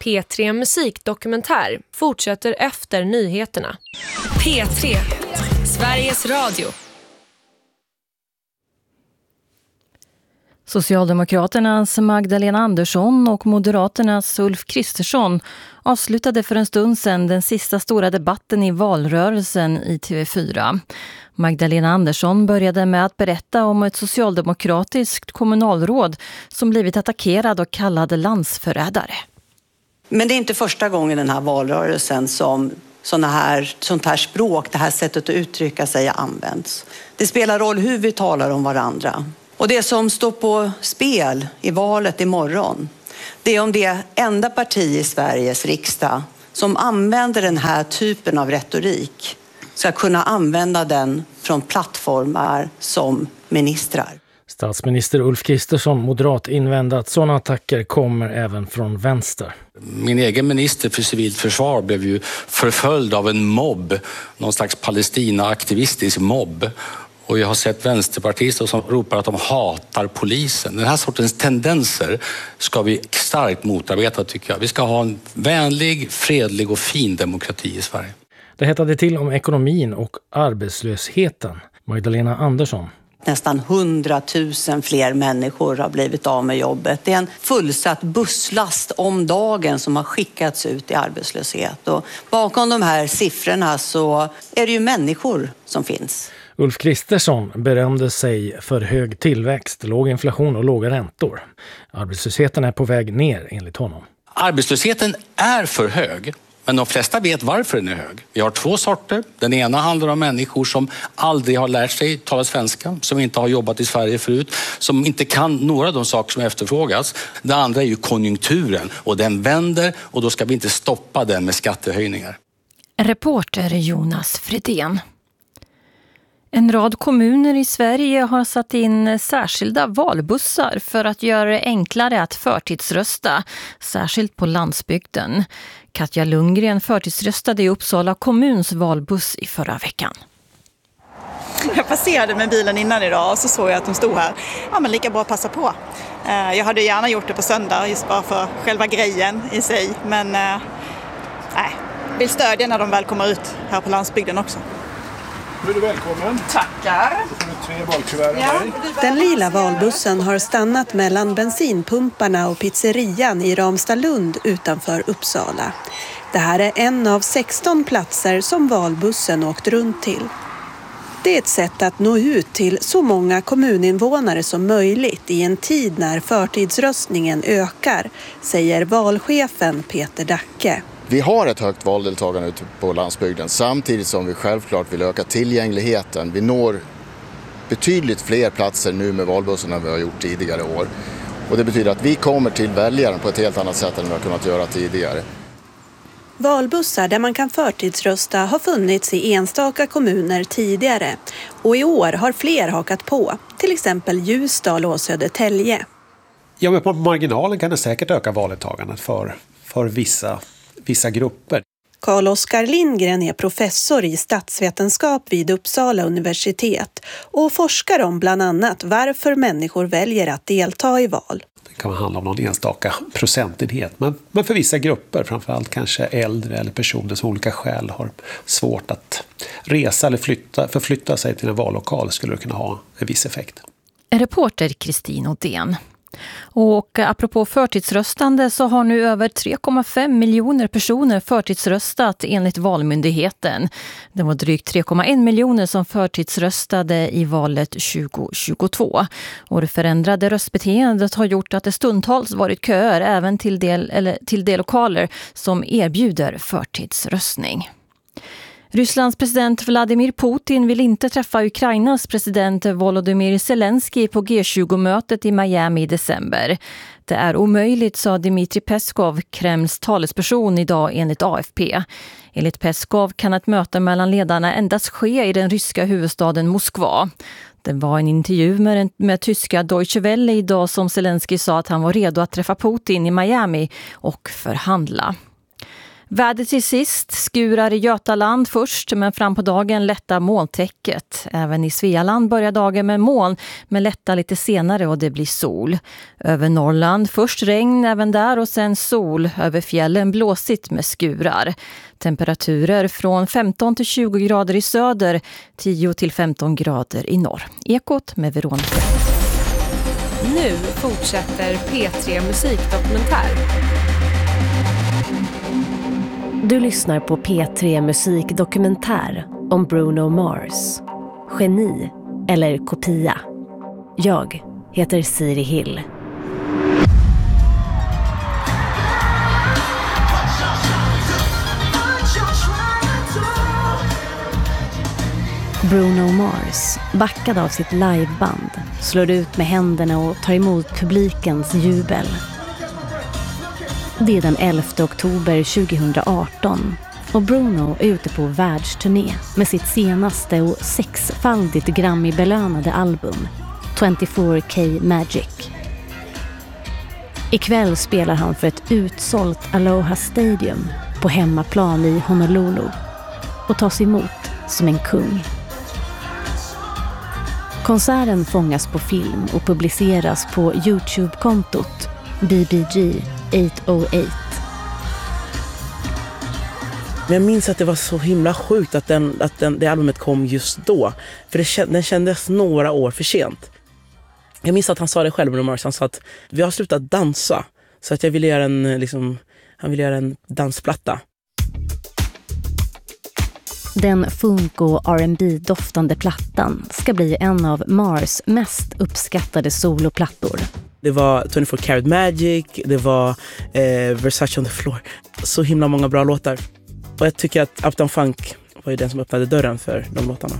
P3 Musikdokumentär fortsätter efter nyheterna. P3, Sveriges Radio. Socialdemokraternas Magdalena Andersson och Moderaternas Ulf Kristersson avslutade för en stund sedan den sista stora debatten i valrörelsen i TV4. Magdalena Andersson började med att berätta om ett socialdemokratiskt kommunalråd som blivit attackerad och kallad landsförrädare. Men det är inte första gången den här valrörelsen som sånt här språk, det här sättet att uttrycka sig används. Det spelar roll hur vi talar om varandra. Och det som står på spel i valet imorgon, det är om det enda parti i Sveriges riksdag som använder den här typen av retorik ska kunna använda den från plattformar som ministrar. Statsminister Ulf Kristersson, moderat, invände att sådana attacker kommer även från vänster. Min egen minister för civilt försvar blev ju förföljd av en mobb, någon slags Palestina-aktivistisk mobb. Och jag har sett vänsterpartister som ropar att de hatar polisen. Den här sortens tendenser ska vi starkt motarbeta, tycker jag. Vi ska ha en vänlig, fredlig och fin demokrati i Sverige. Det hettade till om ekonomin och arbetslösheten. Magdalena Andersson. Nästan 100 000 fler människor har blivit av med jobbet. Det är en fullsatt busslast om dagen som har skickats ut i arbetslöshet. Och bakom de här siffrorna så är det ju människor som finns. Ulf Kristersson berömde sig för hög tillväxt, låg inflation och låga räntor. Arbetslösheten är på väg ner enligt honom. Arbetslösheten är för hög, men de flesta vet varför den är hög. Vi har två sorter. Den ena handlar om människor som aldrig har lärt sig tala svenska, som inte har jobbat i Sverige förut, som inte kan några av de saker som efterfrågas. Det andra är ju konjunkturen, och den vänder, och då ska vi inte stoppa den med skattehöjningar. Reporter Jonas Fredén. En rad kommuner i Sverige har satt in särskilda valbussar för att göra det enklare att förtidsrösta, särskilt på landsbygden. Katja Lundgren förtidsröstade i Uppsala kommuns valbuss i förra veckan. Jag passerade med bilen innan idag och så såg jag att de stod här. Ja, men lika bra att passa på. Jag hade gärna gjort det på söndag just bara för själva grejen i sig. Men vill stödja när de väl kommer ut här på landsbygden också. Nu är du välkommen. Tackar. Så får du 3 valkuvert med dig. Den lila valbussen har stannat mellan bensinpumparna och pizzerian i Ramstadlund utanför Uppsala. Det här är en av 16 platser som valbussen åkt runt till. Det är ett sätt att nå ut till så många kommuninvånare som möjligt i en tid när förtidsröstningen ökar, säger valchefen Peter Dacke. Vi har ett högt valdeltagande ute på landsbygden samtidigt som vi självklart vill öka tillgängligheten. Vi når betydligt fler platser nu med valbussen än vi har gjort tidigare år. Och det betyder att vi kommer till väljaren på ett helt annat sätt än vi har kunnat göra tidigare. Valbussar där man kan förtidsrösta har funnits i enstaka kommuner tidigare. Och i år har fler hakat på, till exempel Ljusdal och Södertälje. Ja, men på marginalen kan det säkert öka valdeltagandet för vissa grupper. Carl-Oskar Lindgren är professor i statsvetenskap vid Uppsala universitet och forskar om bland annat varför människor väljer att delta i val. Det kan handla om någon enstaka procentenhet, men för vissa grupper, framförallt kanske äldre eller personer som av olika skäl har svårt att resa eller förflytta sig till en vallokal, skulle det kunna ha en viss effekt. Reporter Kristin Odén. Och apropå förtidsröstande så har nu över 3,5 miljoner personer förtidsröstat enligt Valmyndigheten. Det var drygt 3,1 miljoner som förtidsröstade i valet 2022. Och det förändrade röstbeteendet har gjort att det stundtals varit köer även till de lokaler som erbjuder förtidsröstning. Rysslands president Vladimir Putin vill inte träffa Ukrainas president Volodymyr Zelensky på G20-mötet i Miami i december. Det är omöjligt, sa Dmitry Peskov, Kremls talesperson, idag enligt AFP. Enligt Peskov kan ett möte mellan ledarna endast ske i den ryska huvudstaden Moskva. Det var en intervju med tyska Deutsche Welle idag som Zelensky sa att han var redo att träffa Putin i Miami och förhandla. Väder till sist, skurar i Götaland först men fram på dagen lätta molntäcket. Även i Svealand börjar dagen med moln men lätta lite senare och det blir sol. Över Norrland först regn även där och sen sol. Över fjällen blåsigt med skurar. Temperaturer från 15 till 20 grader i söder, 10 till 15 grader i norr. Ekot med Veronica. Nu fortsätter P3 Musikdokumentär. Du lyssnar på P3 Musikdokumentär om Bruno Mars. Geni eller kopia. Jag heter Siri Hill. Bruno Mars, backad av sitt liveband, slår ut med händerna och tar emot publikens jubel. Det är den 11 oktober 2018 och Bruno är ute på världsturné med sitt senaste och 6-faldigt Grammy-belönade album 24K Magic. Ikväll spelar han för ett utsålt Aloha Stadium på hemmaplan i Honolulu och tas emot som en kung. Konserten fångas på film och publiceras på YouTube-kontot BBG 808. Men jag minns att det var så himla sjukt att det albumet kom just då. För den kändes några år för sent. Jag minns att han sa det själv, Bruno Mars. Han sa att vi har slutat dansa. Så att jag ville göra han ville göra en dansplatta. Den funk- och R&B-doftande plattan ska bli en av Mars mest uppskattade soloplattor. Det var 24 Karat Magic, det var Versace on the Floor. Så himla många bra låtar. Och jag tycker att Uptown Funk var ju den som öppnade dörren för de låtarna.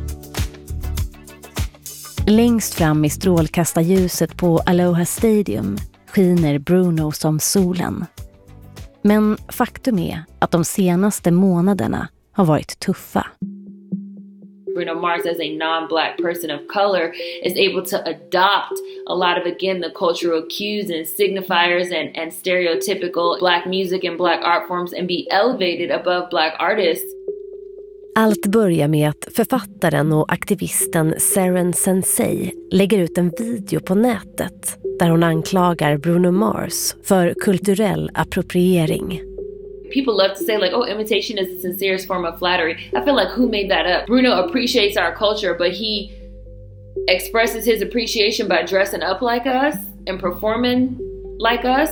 Längst fram i strålkastarljuset på Aloha Stadium skiner Bruno som solen. Men faktum är att de senaste månaderna har varit tuffa. Bruno Mars, as a non-black person of color, is able to adopt a lot of, again, the cultural cues and signifiers and stereotypical black music and black art forms and be elevated above black artists. Allt börjar med att författaren och aktivisten Seren Sensei lägger ut en video på nätet där hon anklagar Bruno Mars för kulturell appropriering. People love to say like, oh, imitation is the sincerest form of flattery. I feel like who made that up? Bruno appreciates our culture, but he expresses his appreciation by dressing up like us and performing like us.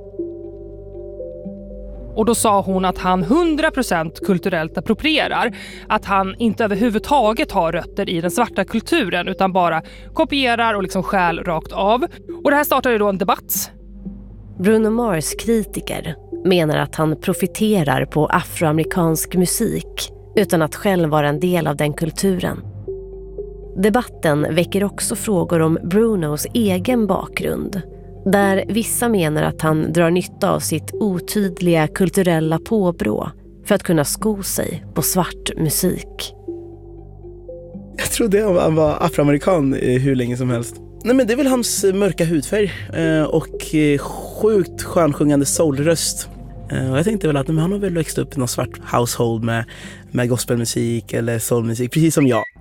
Och då sa hon att han 100% kulturellt approprierar. Att han inte överhuvudtaget har rötter i den svarta kulturen utan bara kopierar och liksom stjäl rakt av. Och det här startade då en debatt. Bruno Mars kritiker menar att han profiterar på afroamerikansk musik utan att själv vara en del av den kulturen. Debatten väcker också frågor om Brunos egen bakgrund, där vissa menar att han drar nytta av sitt otydliga kulturella påbrå för att kunna sko sig på svart musik. Jag trodde han var afroamerikan hur länge som helst. Nej, men det är väl hans mörka hudfärg och sjukt skönsjungande soulröst. Och jag tänkte väl att han har väl växt upp i någon svart household med gospelmusik eller soulmusik, precis som jag.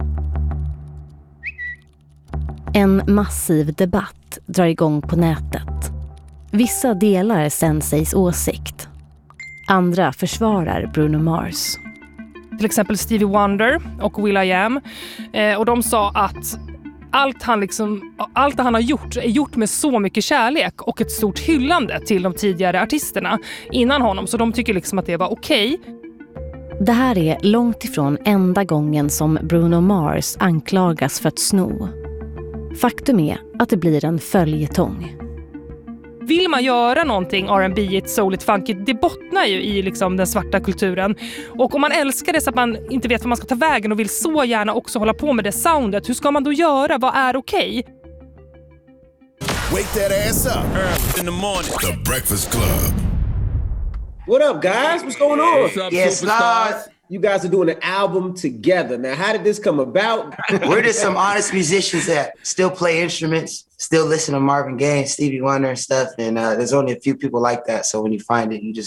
En massiv debatt drar igång på nätet. Vissa delar Senseis åsikt. Andra försvarar Bruno Mars. Till exempel Stevie Wonder och will.i.am. Och de sa att allt han har gjort är gjort med så mycket kärlek och ett stort hyllande till de tidigare artisterna innan honom. Så de tycker liksom att det var okej. Det här är långt ifrån enda gången som Bruno Mars anklagas för att sno. Faktum är att det blir en följetong. Vill man göra någonting R&B-igt, souligt, funkigt, det bottnar ju i liksom den svarta kulturen. Och om man älskar det så att man inte vet vad man ska ta vägen och vill så gärna också hålla på med det soundet, hur ska man då göra? Vad är okej? Wake that ass up early in the morning. The Breakfast Club. What up, guys? What's going on? What's up, yes, superstars? You guys are doing an album together. Now, how did this come about? We're just some honest musicians that still play instruments, still listen to Marvin Gaye, Stevie Wonder and stuff. And there's only a few people like that. So when you find it, you just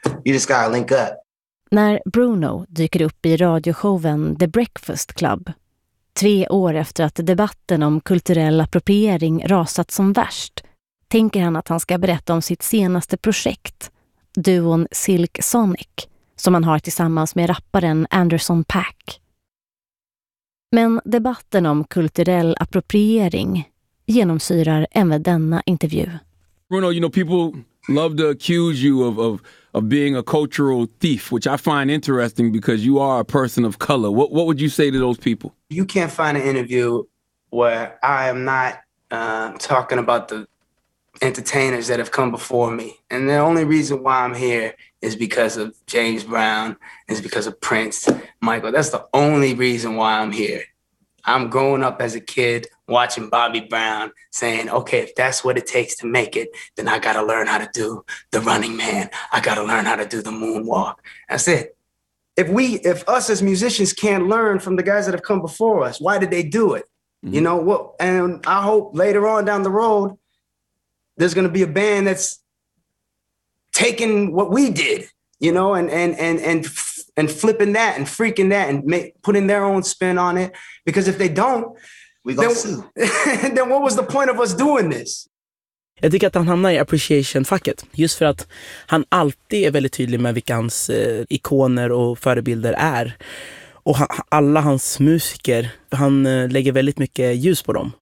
You just gotta link up. När Bruno dyker upp i radioshowen The Breakfast Club, 3 år efter att debatten om kulturell appropriering rasat som värst, tänker han att han ska berätta om sitt senaste projekt, duon Silk Sonic, som han har tillsammans med rapparen Anderson .Paak. Men debatten om kulturell appropriering genomsyrar även denna intervju. Bruno, you know, people love to accuse you of being a cultural thief, which I find interesting because you are a person of color. What would you say to those people? You can't find an interview where I am not talking about the entertainers that have come before me. And the only reason why I'm here is because of James Brown, is because of Prince, Michael. That's the only reason why I'm here. I'm growing up as a kid watching Bobby Brown saying, okay, if that's what it takes to make it, then I got to learn how to do the running man. I got to learn how to do the moonwalk. That's it. If us as musicians can't learn from the guys that have come before us, why did they do it? Mm-hmm. You know what? And I hope later on down the road, there's going to be a band that's taking what we did, you know, and flipping that and freaking that and putting their own spin on it. Because if they don't, then what was the point of us doing this? Jag tycker att han hamnar i appreciation-facket. Just för att han alltid är väldigt tydlig med vilka hans ikoner och förebilder är. Och alla hans musiker, han lägger väldigt mycket ljus på dem.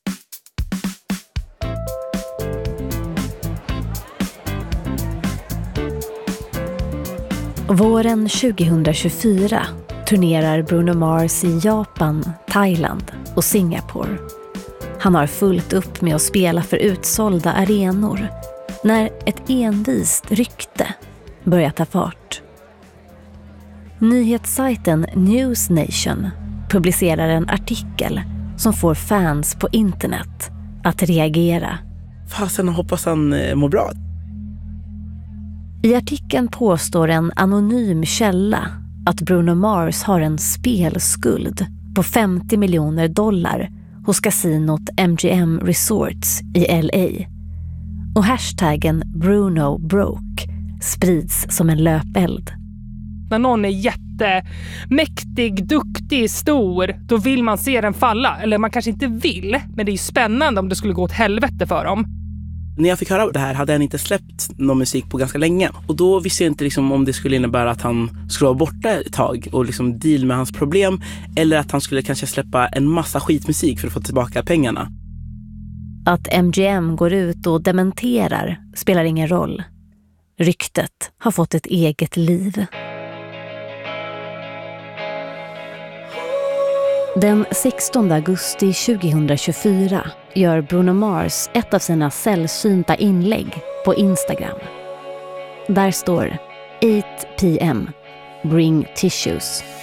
Våren 2024 turnerar Bruno Mars i Japan, Thailand och Singapore. Han har fullt upp med att spela för utsålda arenor när ett envist rykte börjar ta fart. Nyhetssajten News Nation publicerar en artikel som får fans på internet att reagera. Fasen, hoppas han mår bra. I artikeln påstår en anonym källa att Bruno Mars har en spelskuld på $50 miljoner hos kasinot MGM Resorts i LA. Och hashtaggen Bruno Broke sprids som en löpeld. När någon är jättemäktig, duktig, stor, då vill man se den falla. Eller man kanske inte vill, men det är ju spännande om det skulle gå åt helvete för dem. När jag fick höra det här hade han inte släppt någon musik på ganska länge. Och då visste jag inte liksom om det skulle innebära att han skulle vara borta ett tag och liksom deal med hans problem. Eller att han skulle kanske släppa en massa skitmusik för att få tillbaka pengarna. Att MGM går ut och dementerar spelar ingen roll. Ryktet har fått ett eget liv. Den 16 augusti 2024 gör Bruno Mars ett av sina sällsynta inlägg på Instagram. Där står 8 p.m. Bring tissues.